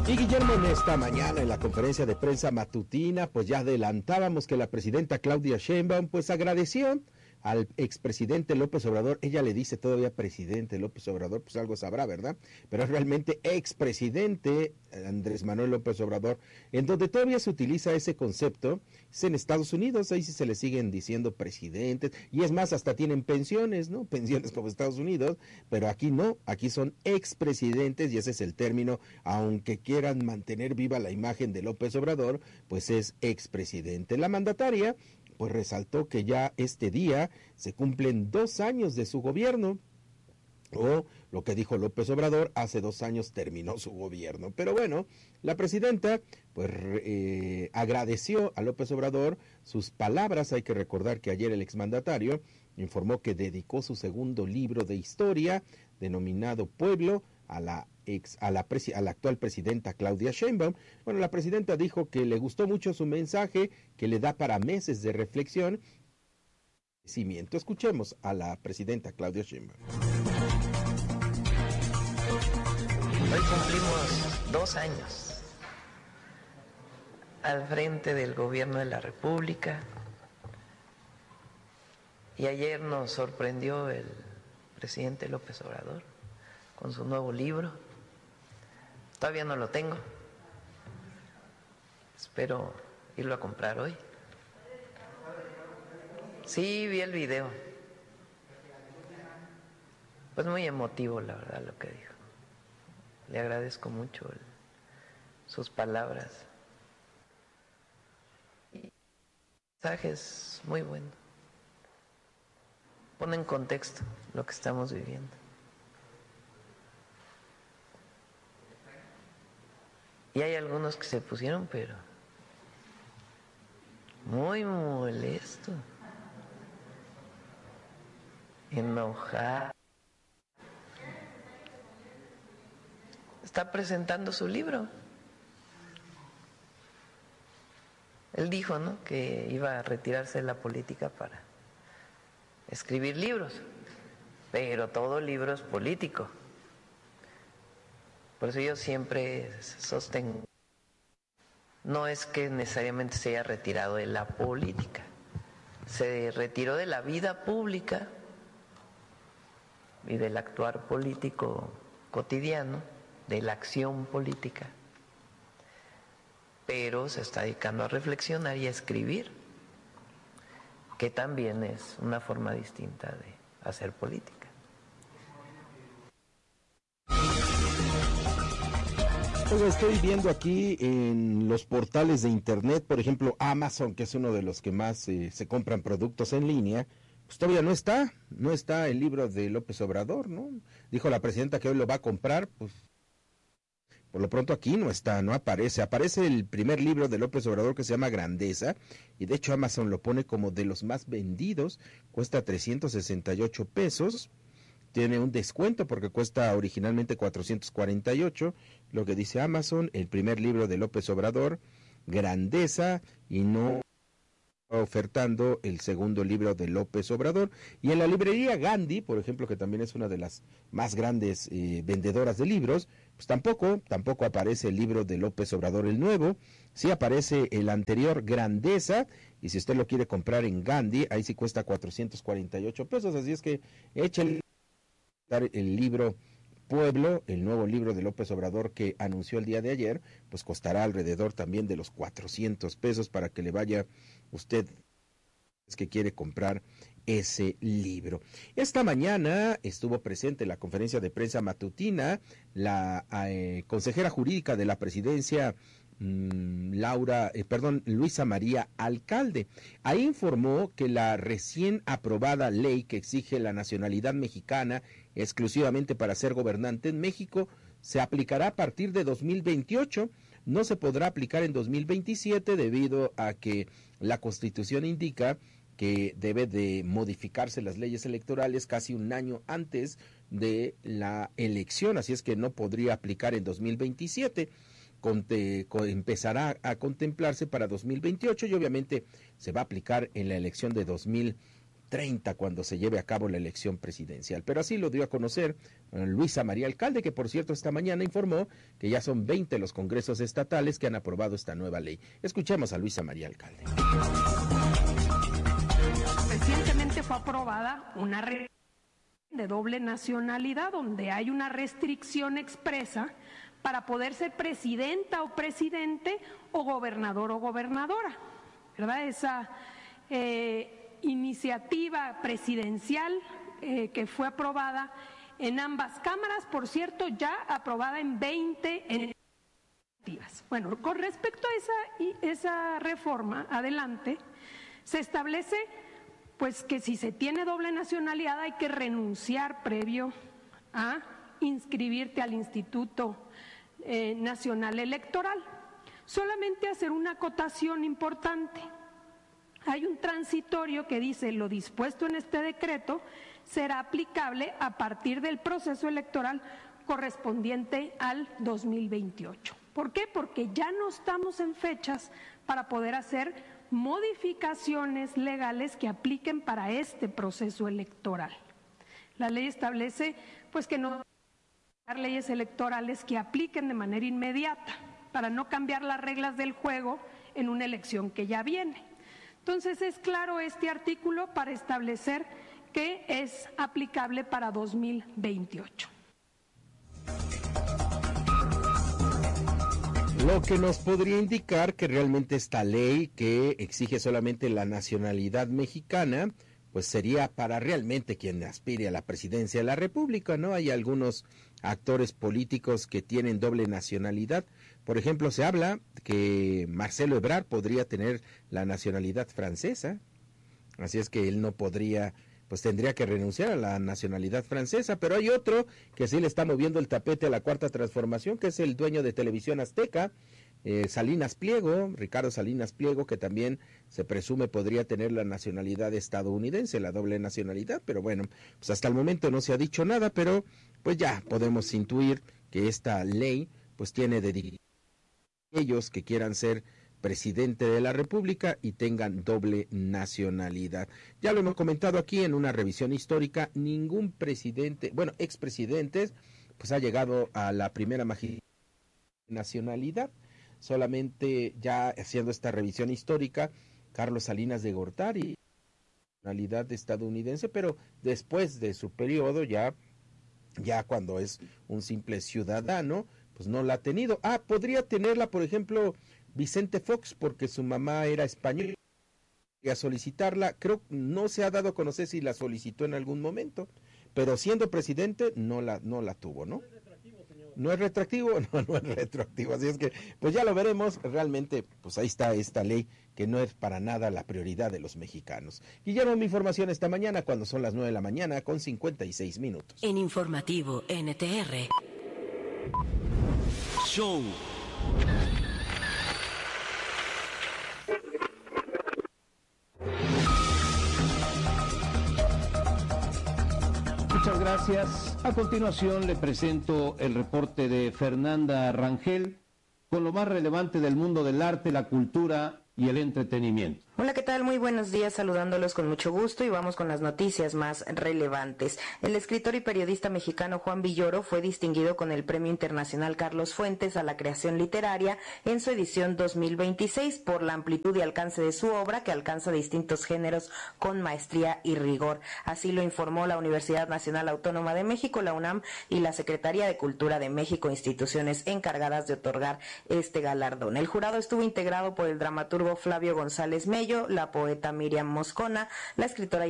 Y Guillermo, en esta mañana en la conferencia de prensa matutina, pues ya adelantábamos que la presidenta Claudia Sheinbaum pues agradeció al expresidente López Obrador. Ella le dice todavía presidente López Obrador, pues algo sabrá, ¿verdad? Pero es realmente expresidente Andrés Manuel López Obrador, en donde todavía se utiliza ese concepto. Es en Estados Unidos, ahí sí se le siguen diciendo presidentes, y es más, hasta tienen pensiones, ¿no? Pensiones como Estados Unidos, pero aquí no, aquí son expresidentes, y ese es el término, aunque quieran mantener viva la imagen de López Obrador, pues es expresidente. La mandataria pues resaltó que ya este día se cumplen 2 años de su gobierno, o lo que dijo López Obrador, hace 2 años terminó su gobierno. Pero bueno, la presidenta pues agradeció a López Obrador sus palabras. Hay que recordar que ayer el exmandatario informó que dedicó su segundo libro de historia, denominado Pueblo, a la actual presidenta Claudia Sheinbaum. Bueno, la presidenta dijo que le gustó mucho su mensaje, que le da para meses de reflexión. Escuchemos a la presidenta Claudia Sheinbaum. Hoy cumplimos 2 años al frente del gobierno de la República, y ayer nos sorprendió el presidente López Obrador con su nuevo libro. Todavía no lo tengo, espero irlo a comprar hoy. Sí, vi el video. Pues muy emotivo, la verdad, lo que dijo. Le agradezco mucho sus palabras. El mensaje es muy bueno. Pone en contexto lo que estamos viviendo. Y hay algunos que se pusieron, pero muy molesto, enojado. Está presentando su libro. Él dijo, ¿no?, que iba a retirarse de la política para escribir libros, pero todo libro es político. Por eso yo siempre sostengo, no es que necesariamente se haya retirado de la política, se retiró de la vida pública y del actuar político cotidiano, de la acción política, pero se está dedicando a reflexionar y a escribir, que también es una forma distinta de hacer política. Estoy viendo aquí en los portales de internet, por ejemplo Amazon, que es uno de los que más se compran productos en línea, pues todavía no está el libro de López Obrador, ¿no? Dijo la presidenta que hoy lo va a comprar, pues por lo pronto aquí no está, no aparece el primer libro de López Obrador, que se llama Grandeza, y de hecho Amazon lo pone como de los más vendidos, cuesta 368 pesos, tiene un descuento porque cuesta originalmente 448, lo que dice Amazon, el primer libro de López Obrador, Grandeza, y no ofertando el segundo libro de López Obrador. Y en la librería Gandhi, por ejemplo, que también es una de las más grandes vendedoras de libros, pues tampoco aparece el libro de López Obrador, el nuevo. Sí aparece el anterior, Grandeza, y si usted lo quiere comprar en Gandhi, ahí sí cuesta 448 pesos, así es que échale el libro Pueblo, el nuevo libro de López Obrador que anunció el día de ayer, pues costará alrededor también de los 400 pesos para que le vaya usted que quiere comprar ese libro. Esta mañana estuvo presente en la conferencia de prensa matutina la consejera jurídica de la presidencia, Luisa María Alcalde. Ahí informó que la recién aprobada ley que exige la nacionalidad mexicana exclusivamente para ser gobernante en México se aplicará a partir de 2028, no se podrá aplicar en 2027 debido a que la Constitución indica que debe de modificarse las leyes electorales casi un año antes de la elección, así es que no podría aplicar en 2027. Empezará a contemplarse para 2028 y obviamente se va a aplicar en la elección de 2030. 30 cuando se lleve a cabo la elección presidencial. Pero así lo dio a conocer Luisa María Alcalde, que por cierto esta mañana informó que ya son 20 los congresos estatales que han aprobado esta nueva ley. Escuchemos a Luisa María Alcalde. Recientemente fue aprobada una ley de doble nacionalidad, donde hay una restricción expresa para poder ser presidenta o presidente o gobernador o gobernadora, ¿verdad? Esa iniciativa presidencial que fue aprobada en ambas cámaras, por cierto, ya aprobada en 20 iniciativas. Bueno, con respecto a esa reforma, adelante, se establece pues que si se tiene doble nacionalidad hay que renunciar previo a inscribirte al Instituto Nacional Electoral. Solamente hacer una acotación importante. Hay un transitorio que dice: lo dispuesto en este decreto será aplicable a partir del proceso electoral correspondiente al 2028. ¿Por qué? Porque ya no estamos en fechas para poder hacer modificaciones legales que apliquen para este proceso electoral. La ley establece pues que no hay leyes electorales que apliquen de manera inmediata para no cambiar las reglas del juego en una elección que ya viene. Entonces es claro este artículo para establecer que es aplicable para 2028. Lo que nos podría indicar que realmente esta ley que exige solamente la nacionalidad mexicana, pues sería para realmente quien aspire a la presidencia de la República, ¿no? Hay algunos actores políticos que tienen doble nacionalidad. Por ejemplo, se habla que Marcelo Ebrard podría tener la nacionalidad francesa, así es que él no podría, pues tendría que renunciar a la nacionalidad francesa. Pero hay otro que sí le está moviendo el tapete a la Cuarta Transformación, que es el dueño de Televisión Azteca, Salinas Pliego, Ricardo Salinas Pliego, que también se presume podría tener la nacionalidad estadounidense, la doble nacionalidad. Pero bueno, pues hasta el momento no se ha dicho nada, pero pues ya podemos intuir que esta ley pues tiene de ellos que quieran ser presidente de la República y tengan doble nacionalidad. Ya lo hemos comentado aquí en una revisión histórica, ningún presidente, bueno, expresidentes, pues ha llegado a la primera nacionalidad. Solamente ya haciendo esta revisión histórica, Carlos Salinas de Gortari, nacionalidad estadounidense, pero después de su periodo, ya cuando es un simple ciudadano, pues no la ha tenido. Podría tenerla, por ejemplo, Vicente Fox, porque su mamá era española, y a solicitarla, creo, no se ha dado a conocer si la solicitó en algún momento, pero siendo presidente no la tuvo, ¿no? ¿No es retroactivo? No es retroactivo, así es que pues ya lo veremos. Realmente pues ahí está esta ley que no es para nada la prioridad de los mexicanos. Guillermo, mi información esta mañana cuando son las 9 de la mañana con 56 minutos. En Informativo NTR Show. Muchas gracias. A continuación le presento el reporte de Fernanda Rangel con lo más relevante del mundo del arte, la cultura y el entretenimiento. Hola, ¿qué tal? Muy buenos días, saludándolos con mucho gusto y vamos con las noticias más relevantes. El escritor y periodista mexicano Juan Villoro fue distinguido con el Premio Internacional Carlos Fuentes a la Creación Literaria en su edición 2026 por la amplitud y alcance de su obra, que alcanza distintos géneros con maestría y rigor. Así lo informó la Universidad Nacional Autónoma de México, la UNAM, y la Secretaría de Cultura de México, instituciones encargadas de otorgar este galardón. El jurado estuvo integrado por el dramaturgo Flavio González Mello, la poeta Miriam Moscona, la escritora